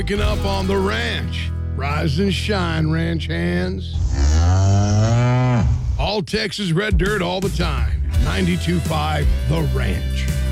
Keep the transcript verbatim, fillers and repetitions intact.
Picking up on the ranch. Rise and shine, ranch hands. All Texas red dirt all the time. ninety-two point five The Ranch.